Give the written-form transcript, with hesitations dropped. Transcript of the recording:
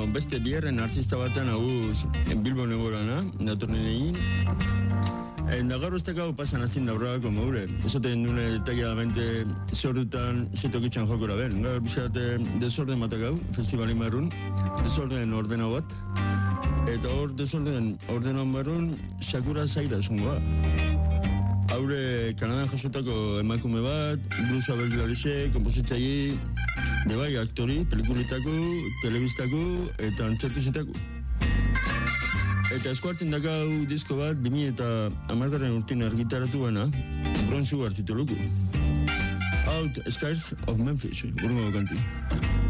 beste biherren artista batean hau Bilbo negorana, datorren egin. Da gaur ustek hau pasan azin daurako maure. Esaten dune detalladamente zorrutan zetokitzen jokora ben. Gaur bizkate desorden batak hau, festivalin barrun, desorden ordena bat. Eta hor desorden ordena barrun, sakura zaira zungoa. Haure Kanadan jasotako emakume bat, blues abeslarixe, kompositzaile, bebai aktori, pelikulitako, telebistako eta antzerkizetako. Eta eskuartzen dakau disko bat 2010 urtin argitaratu gana, Bronze Sugar tituluko. Out Skies of Memphis, urrengo kanti.